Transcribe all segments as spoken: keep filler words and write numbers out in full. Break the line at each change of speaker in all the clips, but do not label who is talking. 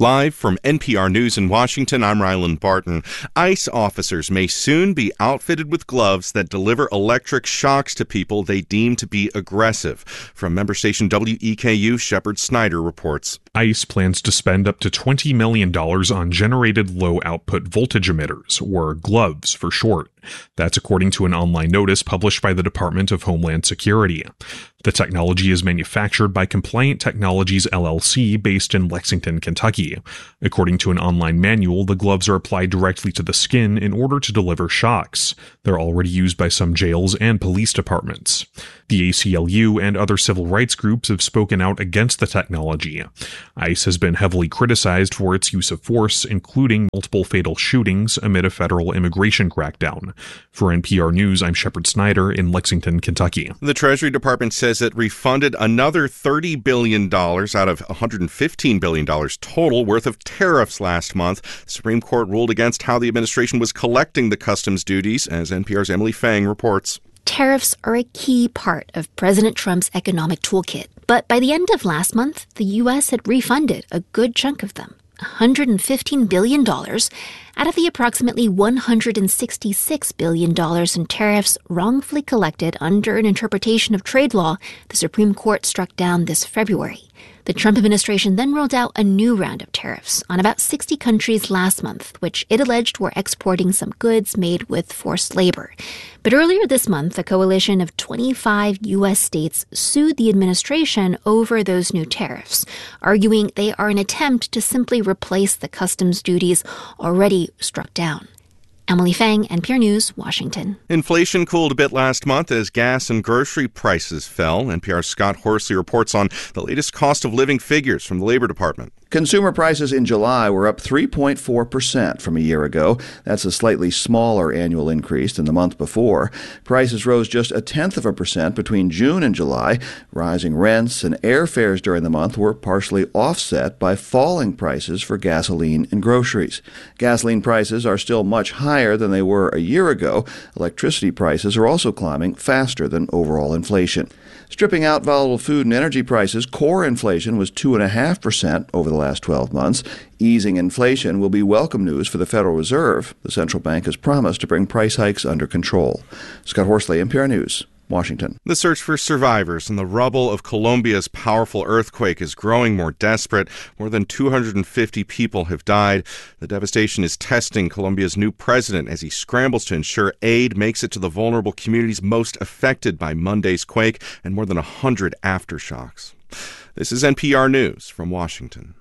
Live from N P R News in Washington, I'm Rylan Barton. ICE officers may soon be outfitted with gloves that deliver electric shocks to people they deem to be aggressive. From member station W E K U, Shepard Snyder reports.
ICE plans to spend up to twenty million dollars on generated low-output voltage emitters, or GLOVES for short. That's according to an online notice published by the Department of Homeland Security. The technology is manufactured by Compliant Technologies L L C based in Lexington, Kentucky. According to an online manual, the gloves are applied directly to the skin in order to deliver shocks. They're already used by some jails and police departments. The A C L U and other civil rights groups have spoken out against the technology. ICE has been heavily criticized for its use of force, including multiple fatal shootings amid a federal immigration crackdown. For N P R News, I'm Shepard Snyder in Lexington, Kentucky.
The Treasury Department says it refunded another thirty billion dollars out of one hundred fifteen billion dollars total worth of tariffs last month. The Supreme Court ruled against how the administration was collecting the customs duties, as N P R's Emily Fang reports.
Tariffs are a key part of President Trump's economic toolkit. But by the end of last month, the U S had refunded a good chunk of them, one hundred fifteen billion dollars, out of the approximately one hundred sixty-six billion dollars in tariffs wrongfully collected under an interpretation of trade law the Supreme Court struck down this February. The Trump administration then rolled out a new round of tariffs on about sixty countries last month, which it alleged were exporting some goods made with forced labor. But earlier this month, a coalition of twenty-five U S states sued the administration over those new tariffs, arguing they are an attempt to simply replace the customs duties already struck down. Emily Fang, N P R News, Washington.
Inflation cooled a bit last month as gas and grocery prices fell. N P R's Scott Horsley reports on the latest cost of living figures from the Labor Department.
Consumer prices in July were up three point four percent from a year ago. That's a slightly smaller annual increase than the month before. Prices rose just a tenth of a percent between June and July. Rising rents and airfares during the month were partially offset by falling prices for gasoline and groceries. Gasoline prices are still much higher than they were a year ago. Electricity prices are also climbing faster than overall inflation. Stripping out volatile food and energy prices, core inflation was two point five percent over the last twelve months. Easing inflation will be welcome news for the Federal Reserve. The central bank has promised to bring price hikes under control. Scott Horsley, N P R News, Washington.
The search for survivors in the rubble of Colombia's powerful earthquake is growing more desperate. More than two hundred fifty people have died. The devastation is testing Colombia's new president as he scrambles to ensure aid makes it to the vulnerable communities most affected by Monday's quake and more than one hundred aftershocks. This is N P R News from Washington.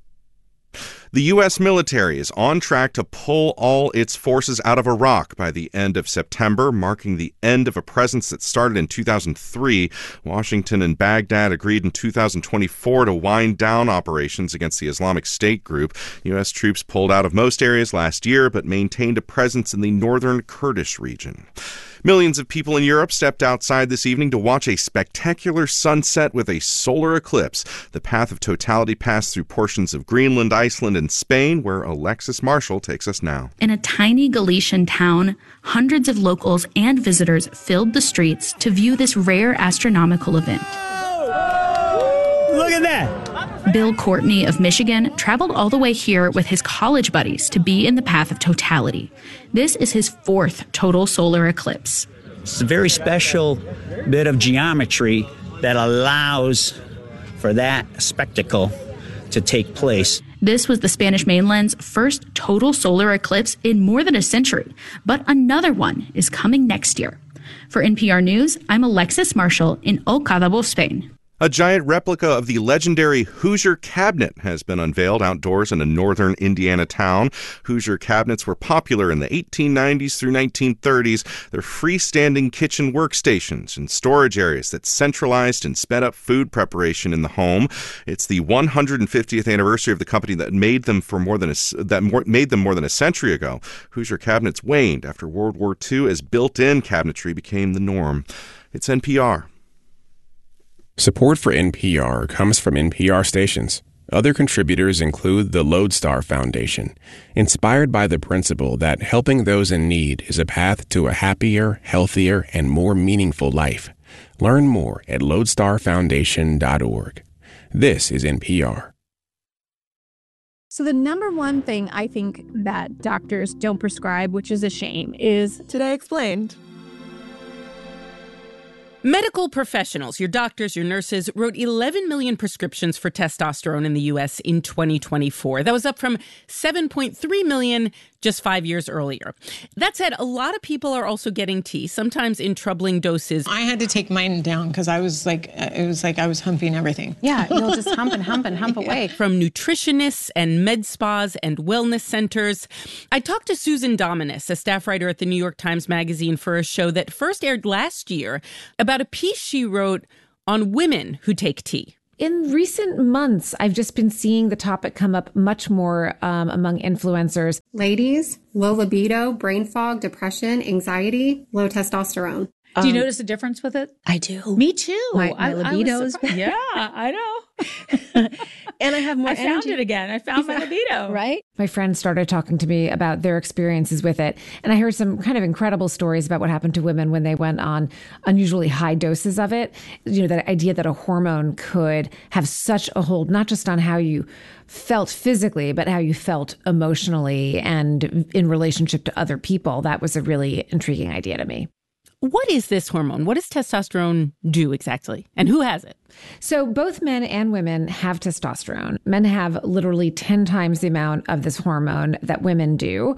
The U S military is on track to pull all its forces out of Iraq by the end of September, marking the end of a presence that started in two thousand three. Washington and Baghdad agreed in two thousand twenty-four to wind down operations against the Islamic State group. U S troops pulled out of most areas last year, but maintained a presence in the northern Kurdish region. Millions of people in Europe stepped outside this evening to watch a spectacular sunset with a solar eclipse. The path of totality passed through portions of Greenland, Iceland, and Spain, where Alexis Marshall takes us now.
In a tiny Galician town, hundreds of locals and visitors filled the streets to view this rare astronomical event.
Look at that!
Bill Courtney of Michigan traveled all the way here with his college buddies to be in the path of totality. This is his fourth total solar eclipse.
It's a very special bit of geometry that allows for that spectacle to take place.
This was the Spanish mainland's first total solar eclipse in more than a century, but another one is coming next year. For N P R News, I'm Alexis Marshall in El Cadabo, Spain.
A giant replica of the legendary Hoosier cabinet has been unveiled outdoors in a northern Indiana town. Hoosier cabinets were popular in the eighteen nineties through nineteen thirties. They're freestanding kitchen workstations and storage areas that centralized and sped up food preparation in the home. It's the one hundred fiftieth anniversary of the company that made them for more than a, that more, made them more than a century ago. Hoosier cabinets waned after World War Two as built-in cabinetry became the norm. It's N P R.
Support for N P R comes from N P R stations. Other contributors include the Lodestar Foundation, inspired by the principle that helping those in need is a path to a happier, healthier, and more meaningful life. Learn more at lodestar foundation dot org. This is N P R.
So the number one thing I think that doctors don't prescribe, which is a shame, is Today Explained.
Medical professionals, your doctors, your nurses, wrote eleven million prescriptions for testosterone in the U S in twenty twenty-four. That was up from seven point three million just five years earlier. That said, a lot of people are also getting T, sometimes in troubling doses.
I had to take mine down because I was like, it was like I was humping everything.
Yeah, you'll just hump and hump and hump away.
From nutritionists and med spas and wellness centers. I talked to Susan Dominus, a staff writer at the New York Times Magazine, for a show that first aired last year about a piece she wrote on women who take T.
In recent months, I've just been seeing the topic come up much more um, among influencers.
Ladies, low libido, brain fog, depression, anxiety, low testosterone.
Do you um, notice a difference with it?
I do.
Me too.
My, my libido is back.
Yeah, I know.
And I have more
I
energy.
found it again. I found my libido.
Right?
My friends started talking to me about their experiences with it. And I heard some kind of incredible stories about what happened to women when they went on unusually high doses of it. You know, that idea that a hormone could have such a hold, not just on how you felt physically, but how you felt emotionally and in relationship to other people. That was a really intriguing idea to me.
What is this hormone? What does testosterone do exactly? And who has it?
So both men and women have testosterone. Men have literally ten times the amount of this hormone that women do.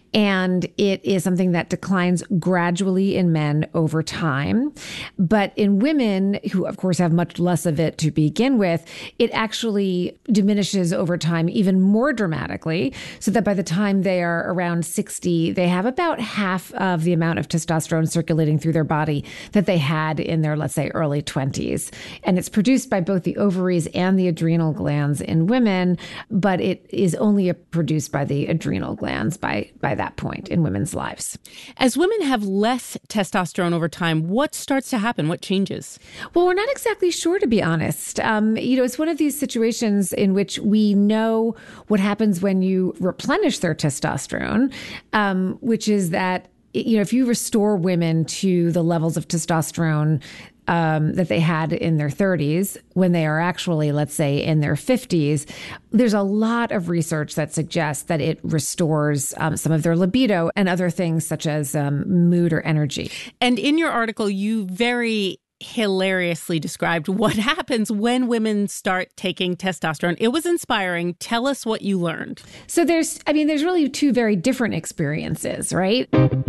And it is something that declines gradually in men over time. But in women, who of course have much less of it to begin with, it actually diminishes over time even more dramatically, so that by the time they are around sixty, they have about half of the amount of testosterone circulating through their body that they had in their, let's say, early twenties. And it's produced by both the ovaries and the adrenal glands in women, but it is only produced by the adrenal glands by, by that point in women's lives.
As women have less testosterone over time, what starts to happen? What changes?
Well, we're not exactly sure, to be honest. Um, you know, it's one of these situations in which we know what happens when you replenish their testosterone, um, which is that, you know, if you restore women to the levels of testosterone um, that they had in their thirties, when they are actually, let's say, in their fifties, there's a lot of research that suggests that it restores um, some of their libido and other things such as um, mood or energy.
And in your article, you very hilariously described what happens when women start taking testosterone. It was inspiring. Tell us what you learned.
So there's, I mean, there's really two very different experiences, right?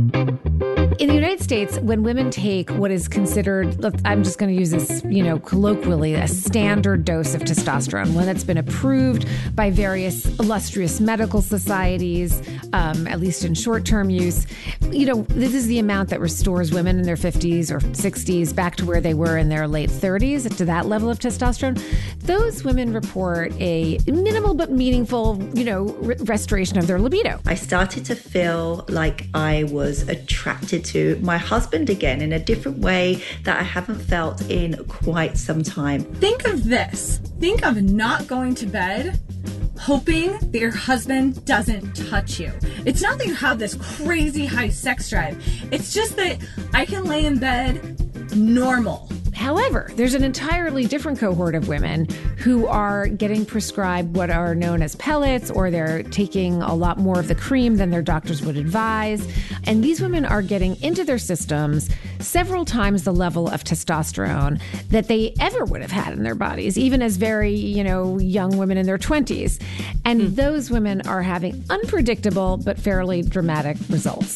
In the United States, when women take what is considered, I'm just going to use this, you know, colloquially, a standard dose of testosterone, one that's been approved by various illustrious medical societies, um, at least in short-term use. You know, this is the amount that restores women in their fifties or sixties back to where they were in their late thirties, to that level of testosterone. Those women report a minimal but meaningful, you know, re- restoration of their libido.
I started to feel like I was attracted to my husband again in a different way that I haven't felt in quite some time.
Think of this. Think of not going to bed hoping that your husband doesn't touch you. It's not that you have this crazy high sex drive. It's just that I can lay in bed normal.
However, there's an entirely different cohort of women who are getting prescribed what are known as pellets, or they're taking a lot more of the cream than their doctors would advise. And these women are getting into their systems several times the level of testosterone that they ever would have had in their bodies, even as very, you know, young women in their twenties. And mm. those women are having unpredictable but fairly dramatic results.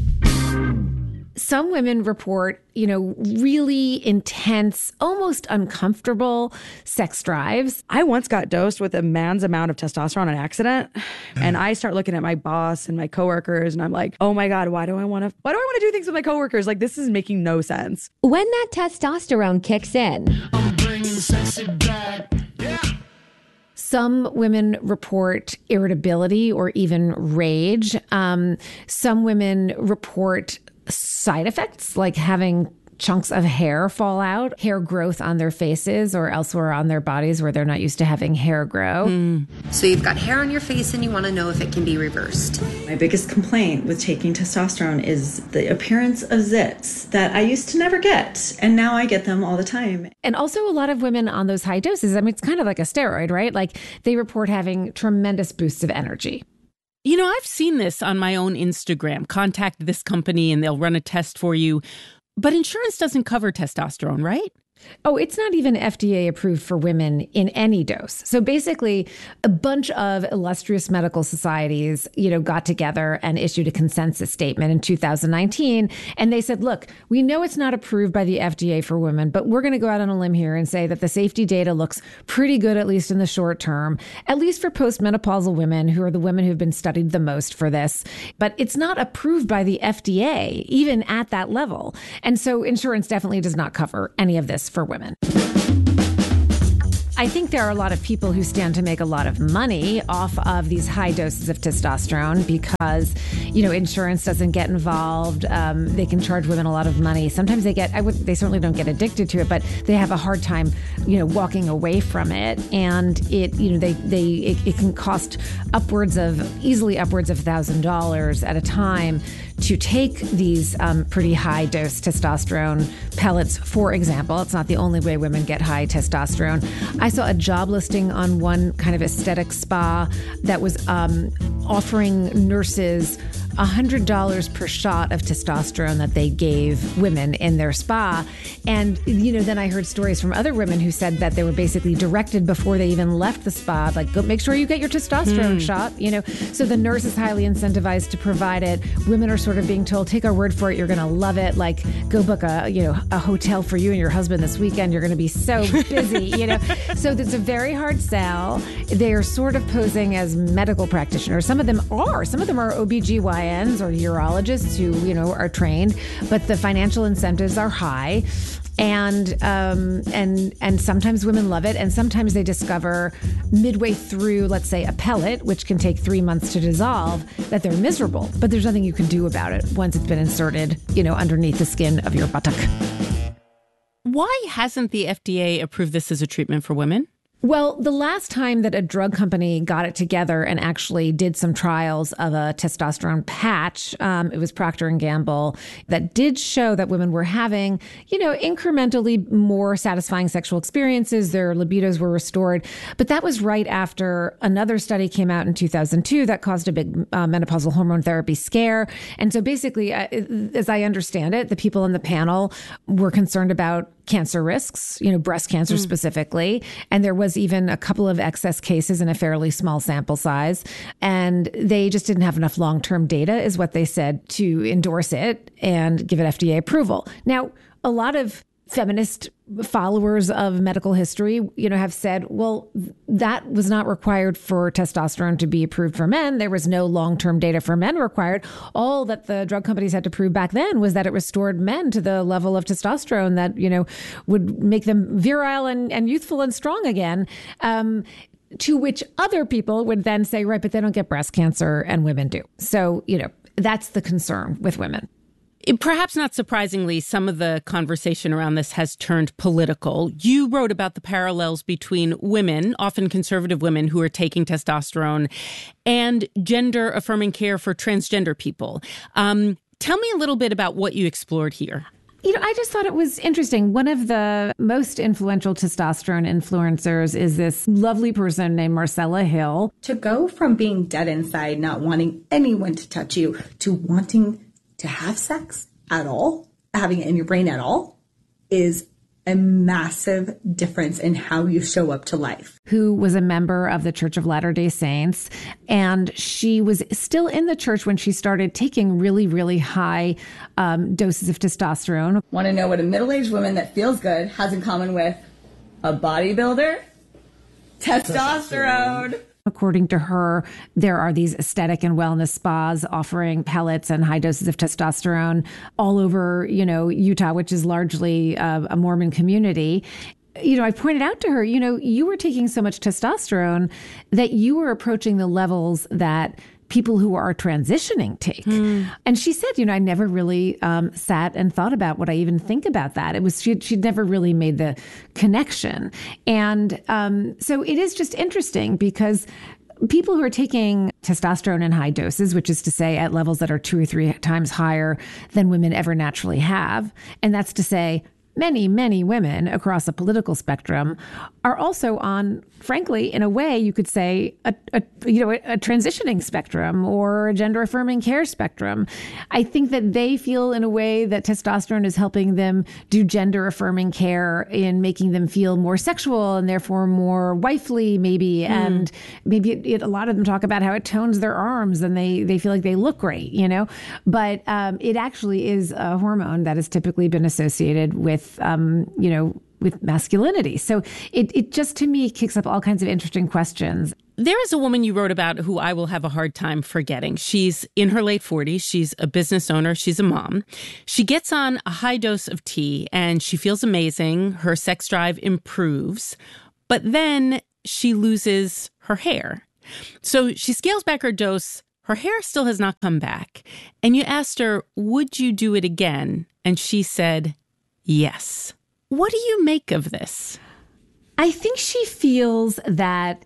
Some women report, you know, really intense, almost uncomfortable sex drives.
I once got dosed with a man's amount of testosterone on accident. And I start looking at my boss and my coworkers and I'm like, oh my God, why do I want to, why do I want to do things with my coworkers? Like, this is making no sense.
When that testosterone kicks in,
I'm bringing sexy back. Yeah.
Some women report irritability or even rage. Um, some women report side effects like having chunks of hair fall out, hair growth on their faces or elsewhere on their bodies where they're not used to having hair grow.
Mm. So you've got hair on your face and you want to know if it can be reversed.
My biggest complaint with taking testosterone is the appearance of zits that I used to never get, and now I get them all the time.
And also a lot of women on those high doses, I mean, it's kind of like a steroid, right? Like they report having tremendous boosts of energy.
You know, I've seen this on my own Instagram. Contact this company and they'll run a test for you. But insurance doesn't cover testosterone, right?
Oh, it's not even F D A approved for women in any dose. So basically, a bunch of illustrious medical societies, you know, got together and issued a consensus statement in two thousand nineteen. And they said, look, we know it's not approved by the F D A for women, but we're going to go out on a limb here and say that the safety data looks pretty good, at least in the short term, at least for postmenopausal women, who are the women who've been studied the most for this. But it's not approved by the F D A, even at that level. And so insurance definitely does not cover any of this for women. I think there are a lot of people who stand to make a lot of money off of these high doses of testosterone because, you know, insurance doesn't get involved. Um, they can charge women a lot of money. Sometimes they get, I would, they certainly don't get addicted to it, but they have a hard time, you know, walking away from it. And it, you know, they, they, it, it can cost upwards of, easily upwards of one thousand dollars at a time to take these um, pretty high dose testosterone pellets, for example. It's not the only way women get high testosterone. I saw a job listing on one kind of aesthetic spa that was um, offering nurses one hundred dollars per shot of testosterone that they gave women in their spa. And, you know, then I heard stories from other women who said that they were basically directed before they even left the spa, like, go make sure you get your testosterone mm. shot, you know. So the nurse is highly incentivized to provide it. Women are sort of being told, take our word for it, you're going to love it. Like, go book a, you know, a hotel for you and your husband this weekend. You're going to be so busy, you know. So it's a very hard sell. They are sort of posing as medical practitioners. Some of them are. Some of them are O B G Y Ns or urologists who, you know, are trained, but the financial incentives are high. And um, and and sometimes women love it, and sometimes they discover midway through, let's say, a pellet, which can take three months to dissolve, that they're miserable. But there's nothing you can do about it once it's been inserted, you know, underneath the skin of your buttock.
Why hasn't the F D A approved this as a treatment for women?
Well, the last time that a drug company got it together and actually did some trials of a testosterone patch, um, it was Procter and Gamble, that did show that women were having, you know, incrementally more satisfying sexual experiences. Their libidos were restored. But that was right after another study came out in two thousand two that caused a big uh, menopausal hormone therapy scare. And so basically, uh, as I understand it, the people in the panel were concerned about cancer risks, you know, breast cancer mm. specifically. And there was even a couple of excess cases in a fairly small sample size. And they just didn't have enough long-term data, is what they said, to endorse it and give it F D A approval. Now, a lot of feminist followers of medical history, you know, have said, well, that was not required for testosterone to be approved for men. There was no long-term data for men required. All that the drug companies had to prove back then was that it restored men to the level of testosterone that, you know, would make them virile and, and youthful and strong again. Um, to which other people would then say, right, but they don't get breast cancer and women do. So, you know, that's the concern with women.
Perhaps not surprisingly, some of the conversation around this has turned political. You wrote about the parallels between women, often conservative women who are taking testosterone, and gender-affirming care for transgender people. Um, tell me a little bit about what you explored here.
You know, I just thought it was interesting. One of the most influential testosterone influencers is this lovely person named Marcella Hill.
To go from being dead inside, not wanting anyone to touch you, to wanting to have sex at all, having it in your brain at all, is a massive difference in how you show up to life.
Who was a member of the Church of Latter-day Saints. And she was still in the church when she started taking really, really high um, doses of testosterone.
Want to know what a middle-aged woman that feels good has in common with a bodybuilder? Testosterone.
According to her, there are these aesthetic and wellness spas offering pellets and high doses of testosterone all over, you know, Utah, which is largely uh, a Mormon community. You know, I pointed out to her, you know, you were taking so much testosterone that you were approaching the levels that people who are transitioning take. Mm. And she said, you know, I never really um, sat and thought about what I even think about that. It was, she, she'd never really made the connection. And um, so it is just interesting because people who are taking testosterone in high doses, which is to say at levels that are two or three times higher than women ever naturally have, and that's to say many, many women across a political spectrum are also on, frankly, in a way, you could say, a, a you know, a, a transitioning spectrum or a gender affirming care spectrum. I think that they feel in a way that testosterone is helping them do gender affirming care in making them feel more sexual and therefore more wifely, maybe. Mm. And maybe it, it, a lot of them talk about how it tones their arms and they, they feel like they look great, you know, but um, it actually is a hormone that has typically been associated with, um, you know, with masculinity. So it, it just, to me, kicks up all kinds of interesting questions.
There is a woman you wrote about who I will have a hard time forgetting. She's in her late forties. She's a business owner. She's a mom. She gets on a high dose of tea and she feels amazing. Her sex drive improves, but then she loses her hair. So she scales back her dose. Her hair still has not come back. And you asked her, would you do it again? And she said, yes. What do you make of this?
I think she feels that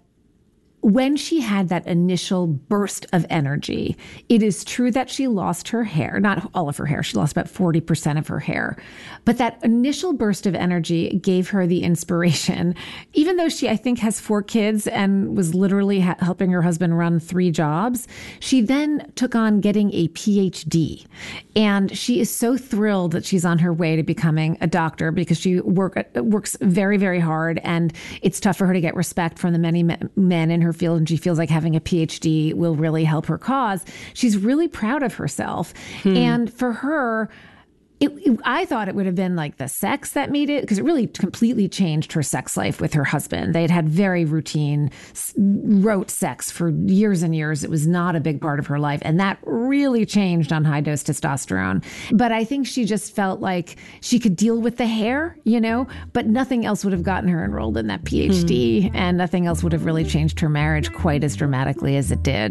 when she had that initial burst of energy, it is true that she lost her hair, not all of her hair. She lost about forty percent of her hair. But that initial burst of energy gave her the inspiration. Even though she, I think, has four kids and was literally ha- helping her husband run three jobs, she then took on getting a P H D. And she is so thrilled that she's on her way to becoming a doctor because she work, works very, very hard. And it's tough for her to get respect from the many men in her field, and she feels like having a P H D will really help her cause. She's really proud of herself. Hmm. And for her, It, it, I thought it would have been like the sex that made it, because it really completely changed her sex life with her husband. They had had very routine, rote sex for years and years. It was not a big part of her life. And that really changed on high dose testosterone. But I think she just felt like she could deal with the hair, you know, but nothing else would have gotten her enrolled in that P H D. Hmm. And nothing else would have really changed her marriage quite as dramatically as it did.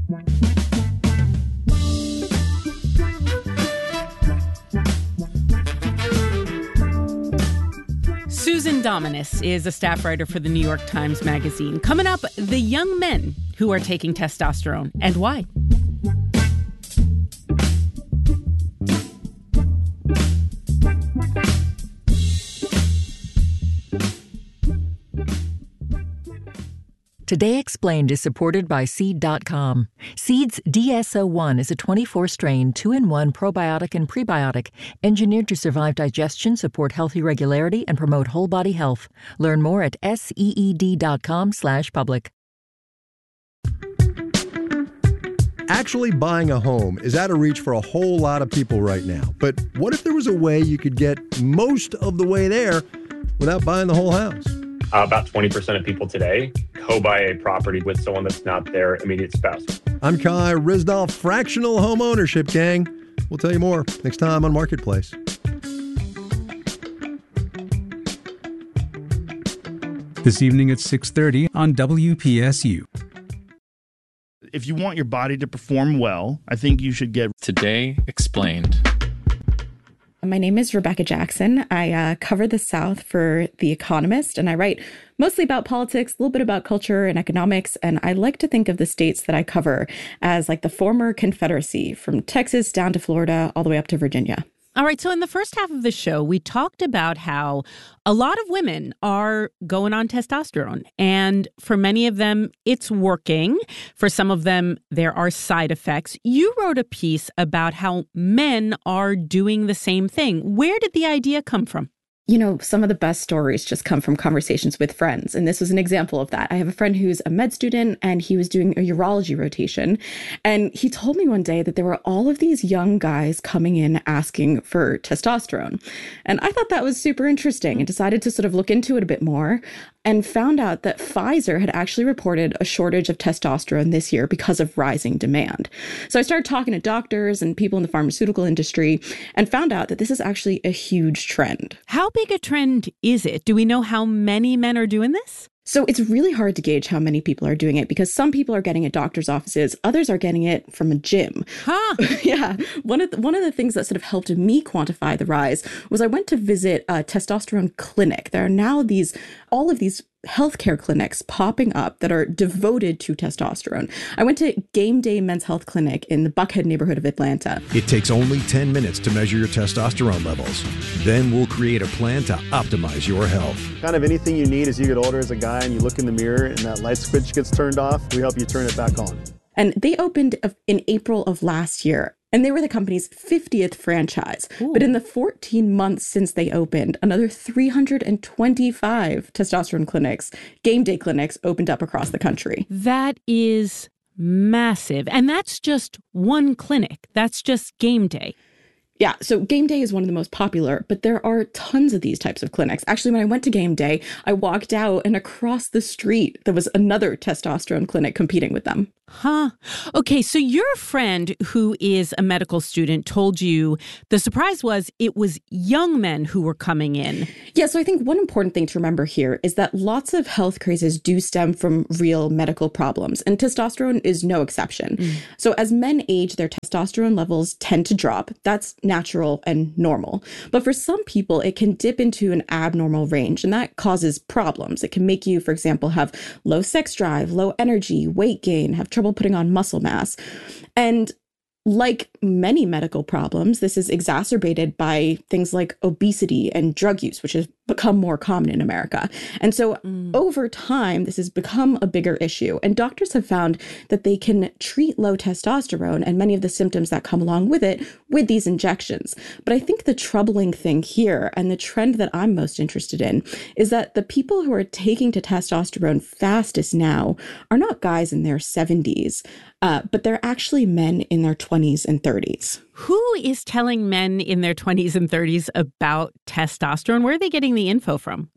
Susan Dominus is a staff writer for the New York Times Magazine. Coming up, the young men who are taking testosterone and why.
Today Explained is supported by Seed dot com. Seed's D S O one is a twenty-four strain, two in one probiotic and prebiotic, engineered to survive digestion, support healthy regularity, and promote whole body health. Learn more at seed dot com slash public.
Actually buying a home is out of reach for a whole lot of people right now. But what if there was a way you could get most of the way there without buying the whole house?
Uh, about twenty percent of people today co-buy a property with someone that's not their immediate spouse.
I'm Kai Ryssdal, Fractional Home Ownership Gang. We'll tell you more next time on Marketplace.
This evening at six thirty on W P S U.
If you want your body to perform well, I think you should get
Today Explained.
My name is Rebecca Jackson. I uh, cover the South for The Economist, and I write mostly about politics, a little bit about culture and economics. And I like to think of the states that I cover as like the former Confederacy, from Texas down to Florida, all the way up to Virginia.
All right. So in the first half of the show, we talked about how a lot of women are going on testosterone. And for many of them, it's working. For some of them, there are side effects. You wrote a piece about how men are doing the same thing. Where did the idea come from?
You know, some of the best stories just come from conversations with friends. And this was an example of that. I have a friend who's a med student and he was doing a urology rotation. And he told me one day that there were all of these young guys coming in asking for testosterone. And I thought that was super interesting and decided to sort of look into it a bit more, and found out that Pfizer had actually reported a shortage of testosterone this year because of rising demand. So I started talking to doctors and people in the pharmaceutical industry and found out that this is actually a huge trend.
How big a trend is it? Do we know how many men are doing this?
So it's really hard to gauge how many people are doing it because some people are getting it at doctors' offices, others are getting it from a gym.
Huh?
Yeah. One of the, one of the things that sort of helped me quantify the rise was I went to visit a testosterone clinic. There are now these, all of these healthcare clinics popping up that are devoted to testosterone. I went to Game Day Men's Health Clinic in the Buckhead neighborhood of Atlanta.
It takes only ten minutes to measure your testosterone levels. Then we'll create a plan to optimize your health.
Kind of anything you need as you get older as a guy and you look in the mirror and that light switch gets turned off, we help you turn it back on.
And they opened in April of last year. And they were the company's fiftieth franchise. Ooh. But in the fourteen months since they opened, another three hundred twenty-five testosterone clinics, game day clinics, opened up across the country.
That is massive. And that's just one clinic. That's just Game Day.
Yeah, so Game Day is one of the most popular, but there are tons of these types of clinics. Actually, when I went to Game Day, I walked out and across the street, there was another testosterone clinic competing with them.
Huh. Okay, so your friend who is a medical student told you the surprise was it was young men who were coming in.
Yeah, so I think one important thing to remember here is that lots of health crazes do stem from real medical problems, and testosterone is no exception. Mm. So as men age, their testosterone levels tend to drop. That's natural and normal. But for some people, it can dip into an abnormal range, and that causes problems. It can make you, for example, have low sex drive, low energy, weight gain, have trouble putting on muscle mass. And like many medical problems, this is exacerbated by things like obesity and drug use, which has become more common in America. And so mm. over time, this has become a bigger issue. And doctors have found that they can treat low testosterone and many of the symptoms that come along with it with these injections. But I think the troubling thing here, and the trend that I'm most interested in, is that the people who are taking to testosterone fastest now are not guys in their seventies, uh, but they're actually men in their twenties and thirties.
Who is telling men in their twenties and thirties about testosterone? Where are they getting the info from?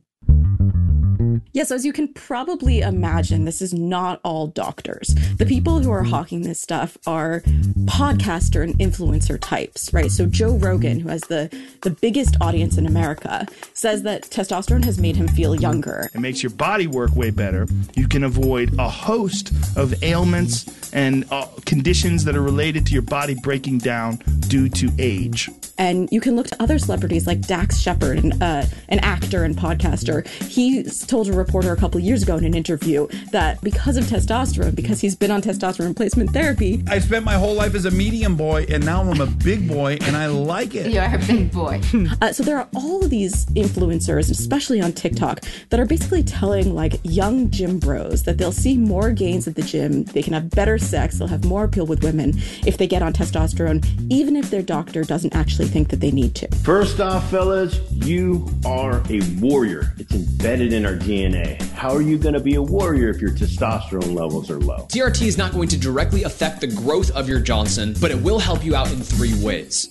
Yeah, so as you can probably imagine, this is not all doctors. The people who are hawking this stuff are podcaster and influencer types, right? So Joe Rogan, who has the, the biggest audience in America, says that testosterone has made him feel younger.
It makes your body work way better. You can avoid a host of ailments and uh, conditions that are related to your body breaking down due to age.
And you can look to other celebrities like Dax Shepard, an, uh, an actor and podcaster. He told a reporter a couple years ago in an interview that because of testosterone, because he's been on testosterone replacement therapy.
I spent my whole life as a medium boy, and now I'm a big boy, and I like it.
You're a big boy.
uh, so there are all of these influencers, especially on TikTok, that are basically telling like young gym bros that they'll see more gains at the gym, they can have better sex, they'll have more appeal with women if they get on testosterone, even if their doctor doesn't actually think that they need to.
First off, fellas, you are a warrior. It's embedded in our D N A. How are you going to be a warrior if your testosterone levels are low?
T R T is not going to directly affect the growth of your Johnson, but it will help you out in three ways.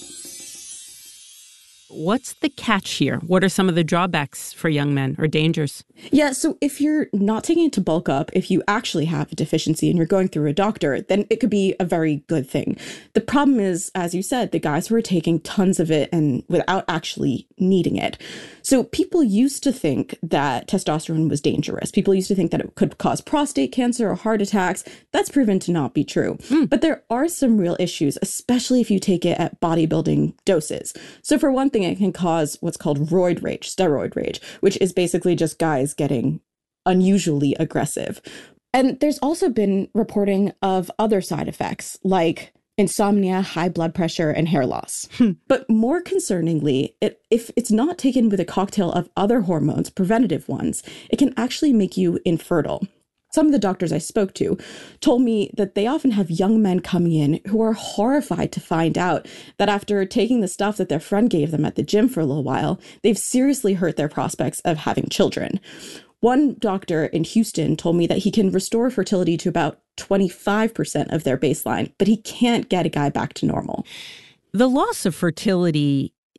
What's the catch here? What are some of the drawbacks for young men or dangers?
Yeah, so if you're not taking it to bulk up, if you actually have a deficiency and you're going through a doctor, then it could be a very good thing. The problem is, as you said, the guys who are taking tons of it and without actually needing it. So people used to think that testosterone was dangerous. People used to think that it could cause prostate cancer or heart attacks. That's proven to not be true. Mm. But there are some real issues, especially if you take it at bodybuilding doses. So for one thing, it can cause what's called roid rage, steroid rage, which is basically just guys getting unusually aggressive. And there's also been reporting of other side effects like insomnia, high blood pressure, and hair loss. But more concerningly, it, if it's not taken with a cocktail of other hormones, preventative ones, it can actually make you infertile. Some of the doctors I spoke to told me that they often have young men coming in who are horrified to find out that after taking the stuff that their friend gave them at the gym for a little while, they've seriously hurt their prospects of having children. One doctor in Houston told me that he can restore fertility to about twenty-five percent of their baseline, but he can't get a guy back to normal.
The loss of fertility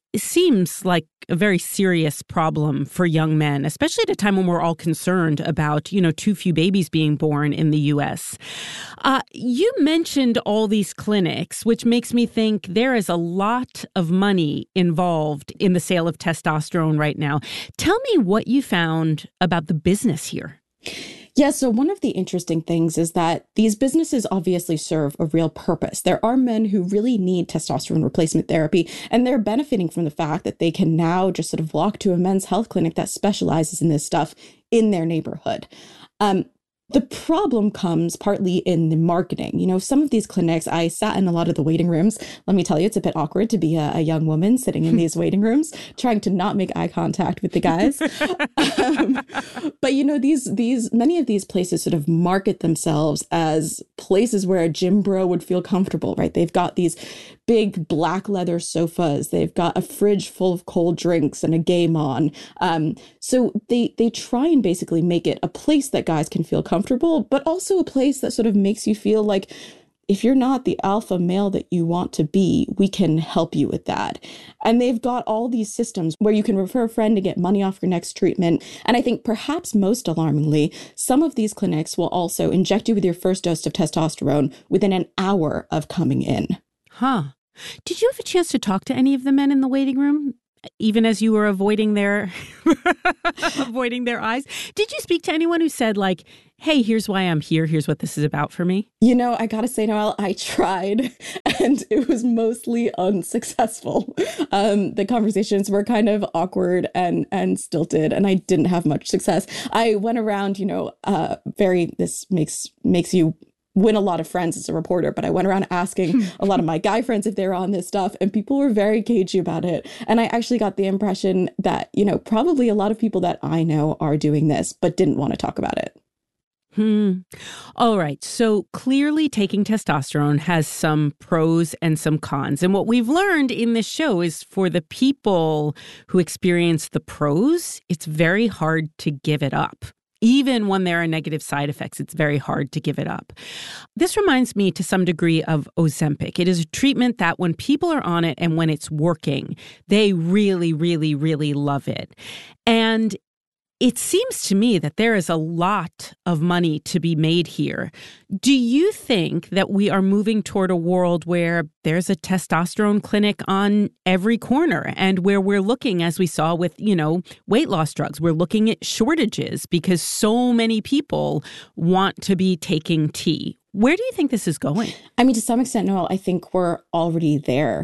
seems like a very serious problem for young men, especially at a time when we're all concerned about, you know, too few babies being born in the U S. Uh, you mentioned all these clinics, which makes me think there is a lot of money involved in the sale of testosterone right now. Tell me what you found about the business here.
Yeah, so one of the interesting things is that these businesses obviously serve a real purpose. There are men who really need testosterone replacement therapy, and they're benefiting from the fact that they can now just sort of walk to a men's health clinic that specializes in this stuff in their neighborhood. Um, The problem comes partly in the marketing. You know, some of these clinics, I sat in a lot of the waiting rooms. Let me tell you, it's a bit awkward to be a, a young woman sitting in these waiting rooms, trying to not make eye contact with the guys. um, but, you know, these, these, many of these places sort of market themselves as places where a gym bro would feel comfortable, right? They've got these big black leather sofas. They've got a fridge full of cold drinks and a game on. Um, so they, they try and basically make it a place that guys can feel comfortable. comfortable, but also a place that sort of makes you feel like if you're not the alpha male that you want to be, we can help you with that. And they've got all these systems where you can refer a friend to get money off your next treatment. And I think perhaps most alarmingly, some of these clinics will also inject you with your first dose of testosterone within an hour of coming in.
Huh. Did you have a chance to talk to any of the men in the waiting room? Even as you were avoiding their avoiding their eyes, did you speak to anyone who said, like, hey, here's why I'm here. Here's what this is about for me?
You know, I got to say, Noelle, I tried and it was mostly unsuccessful. Um, the conversations were kind of awkward and, and stilted, and I didn't have much success. I went around, you know, uh, very, this makes makes you win a lot of friends as a reporter, but I went around asking a lot of my guy friends if they were on this stuff, and people were very cagey about it. And I actually got the impression that, you know, probably a lot of people that I know are doing this, but didn't want to talk about it.
Hmm. All right. So clearly taking testosterone has some pros and some cons. And what we've learned in this show is for the people who experience the pros, it's very hard to give it up. Even when there are negative side effects, it's very hard to give it up. This reminds me to some degree of Ozempic. It is a treatment that when people are on it and when it's working, they really, really, really love it. And it seems to me that there is a lot of money to be made here. Do you think that we are moving toward a world where there's a testosterone clinic on every corner and where we're looking, as we saw with, you know, weight loss drugs, we're looking at shortages because so many people want to be taking T? Where do you think this is going?
I mean, to some extent, Noelle, I think we're already there.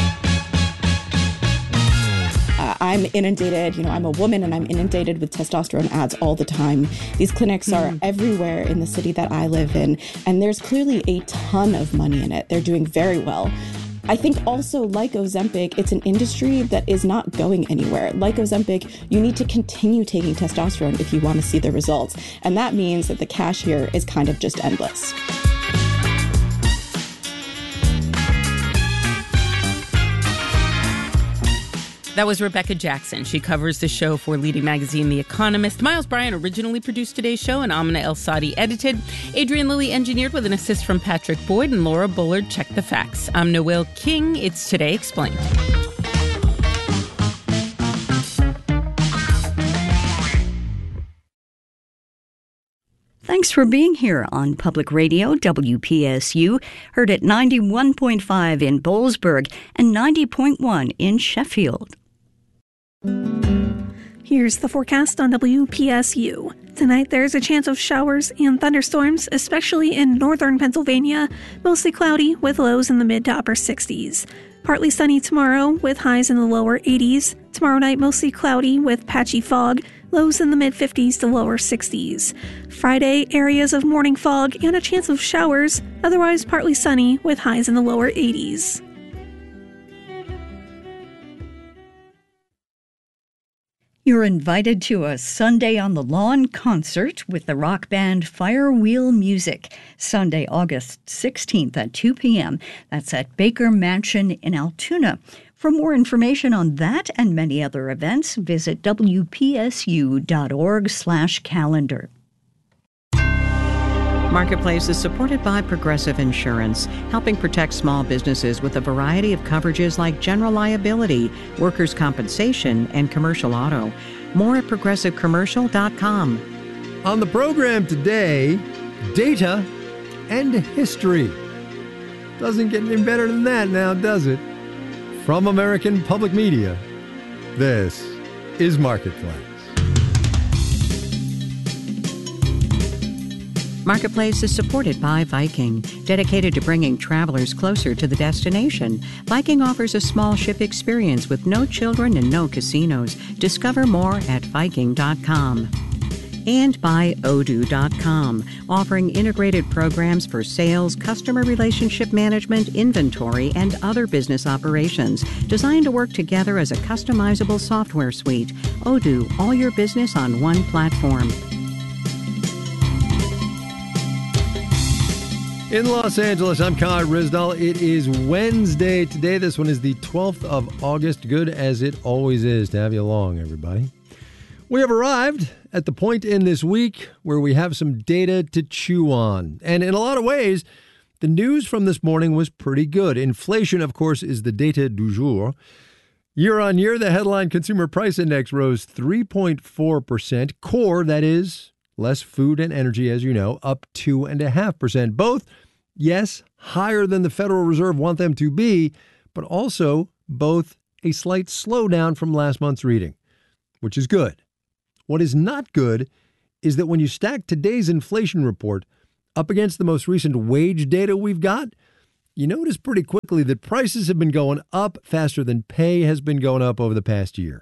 Uh, I'm inundated, you know, I'm a woman and I'm inundated with testosterone ads all the time. These clinics are mm. everywhere in the city that I live in, and there's clearly a ton of money in it. They're doing very well. I think also, like Ozempic, it's an industry that is not going anywhere. Like Ozempic, you need to continue taking testosterone if you want to see the results. And that means that the cash here is kind of just endless.
That was Rebecca Jackson. She covers the show for leading magazine The Economist. Miles Bryan originally produced today's show, and Amina El-Sadi edited. Adrian Lilly engineered with an assist from Patrick Boyd, and Laura Bullard checked the facts. I'm Noelle King. It's Today Explained.
Thanks for being here on Public Radio W P S U, heard at ninety-one point five in Boalsburg and ninety point one in Sheffield.
Here's the forecast on W P S U. Tonight there's a chance of showers and thunderstorms, especially in northern Pennsylvania, mostly cloudy with lows in the mid to upper sixties. Partly sunny tomorrow with highs in the lower eighties. Tomorrow night mostly cloudy with patchy fog, lows in the mid fifties to lower sixties. Friday, areas of morning fog and a chance of showers, otherwise partly sunny with highs in the lower eighties.
You're invited to a Sunday on the Lawn concert with the rock band Firewheel Music, Sunday, August sixteenth at two p.m. That's at Baker Mansion in Altoona. For more information on that and many other events, visit W P S U dot org slash calendar.
Marketplace is supported by Progressive Insurance, helping protect small businesses with a variety of coverages like general liability, workers' compensation, and commercial auto. More at progressive commercial dot com.
On the program today, data and history. Doesn't get any better than that now, does it? From American Public Media, this is Marketplace.
Marketplace is supported by Viking, dedicated to bringing travelers closer to the destination. Viking offers a small ship experience with no children and no casinos. Discover more at viking dot com. And by odoo dot com, offering integrated programs for sales, customer relationship management, inventory, and other business operations, designed to work together as a customizable software suite. Odoo, all your business on one platform.
In Los Angeles, I'm Kai Ryssdal. It is Wednesday today. This one is the twelfth of August. Good as it always is to have you along, everybody. We have arrived at the point in this week where we have some data to chew on. And in a lot of ways, the news from this morning was pretty good. Inflation, of course, is the data du jour. Year on year, the headline Consumer Price Index rose three point four percent. Core, that is, less food and energy, as you know, up two point five percent. Both, yes, higher than the Federal Reserve want them to be, but also both a slight slowdown from last month's reading, which is good. What is not good is that when you stack today's inflation report up against the most recent wage data we've got, you notice pretty quickly that prices have been going up faster than pay has been going up over the past year.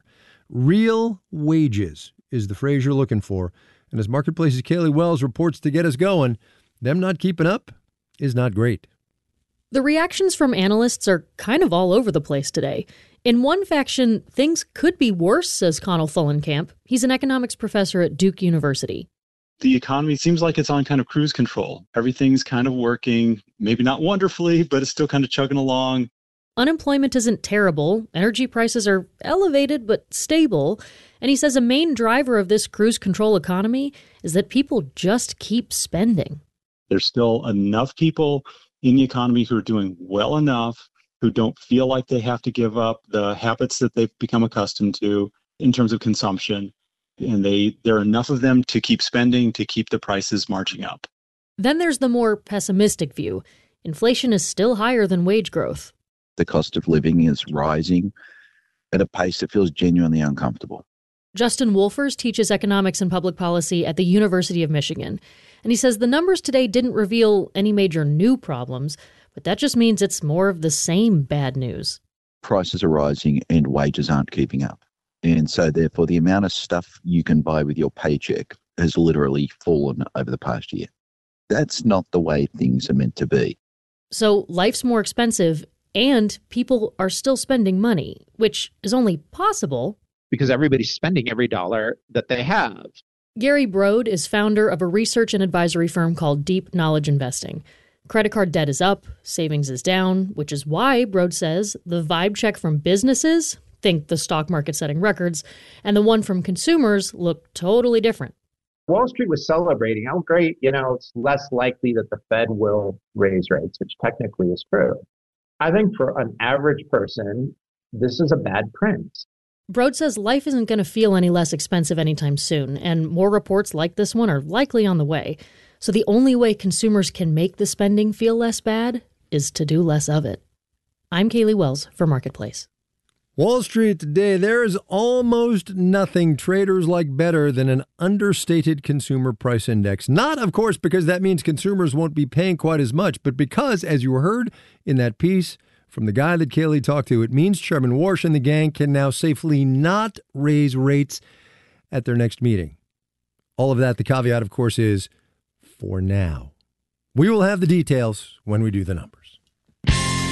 Real wages is the phrase you're looking for. And as Marketplace's Kaylee Wells reports to get us going, them not keeping up is not great.
The reactions from analysts are kind of all over the place today. In one faction, things could be worse, says Connell Fullenkamp. He's an economics professor at Duke University.
The economy seems like it's on kind of cruise control. Everything's kind of working, maybe not wonderfully, but it's still kind of chugging along.
Unemployment isn't terrible. Energy prices are elevated but stable. And he says a main driver of this cruise control economy is that people just keep spending.
There's still enough people in the economy who are doing well enough, who don't feel like they have to give up the habits that they've become accustomed to in terms of consumption. And they there are enough of them to keep spending, to keep the prices marching up.
Then there's the more pessimistic view. Inflation is still higher than wage growth.
The cost of living is rising at a pace that feels genuinely uncomfortable.
Justin Wolfers teaches economics and public policy at the University of Michigan. And he says the numbers today didn't reveal any major new problems, but that just means it's more of the same bad news.
Prices are rising and wages aren't keeping up. And so therefore the amount of stuff you can buy with your paycheck has literally fallen over the past year. That's not the way things are meant to be.
So life's more expensive and people are still spending money, which is only possible
because everybody's spending every dollar that they have.
Gary Brode is founder of a research and advisory firm called Deep Knowledge Investing. Credit card debt is up, savings is down, which is why, Brode says, the vibe check from businesses, think the stock market setting records, and the one from consumers look totally different.
Wall Street was celebrating, oh great, you know, it's less likely that the Fed will raise rates, which technically is true. I think for an average person, this is a bad print.
Brode says life isn't going to feel any less expensive anytime soon, and more reports like this one are likely on the way. So the only way consumers can make the spending feel less bad is to do less of it. I'm Kaylee Wells for Marketplace.
Wall Street today, there is almost nothing traders like better than an understated consumer price index. Not, of course, because that means consumers won't be paying quite as much, but because, as you heard in that piece from the guy that Kaylee talked to, it means Chairman Warsh and the gang can now safely not raise rates at their next meeting. All of that, the caveat, of course, is for now. We will have the details when we do the numbers.